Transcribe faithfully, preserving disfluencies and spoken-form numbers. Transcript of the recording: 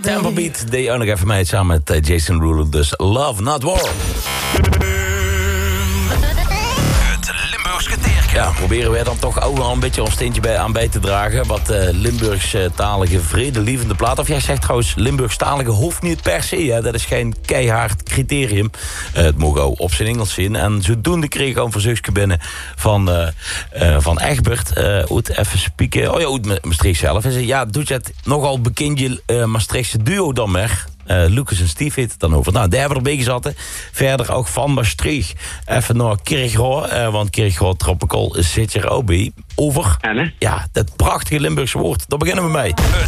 Temperbeat deed je ook nog even mee samen met uh, Jason Derulo. Dus Love Not War. Het Limburgs geteerke. Ja, proberen wij dan toch ook wel een beetje ons steentje bij, aan bij te dragen. Wat uh, Limburgs-talige vredelievende plaat. Of jij zegt trouwens, Limburgs-talige hoeft niet per se. Hè? Dat is geen keihard criterium. Uh, het mogen ook op zijn Engels zien. En zodoende kreeg ik een verzoekje binnen van, uh, uh, van Egbert. Uh, Oet, even spieken. Oh ja, Oet Maastricht zelf. Hij zei, ja, doet je het nogal bekendje uh, Maastrichtse duo dan maar? Uh, Lucas en Steve heeft het dan over. Nou, daar hebben we erbij gezaten. Verder ook van Maastricht. Even naar Kirchroa. Uh, want Kirchroa Tropical zit er ook bij. Over. En, hè? Ja, dat prachtige Limburgse woord. Daar beginnen we mee. Het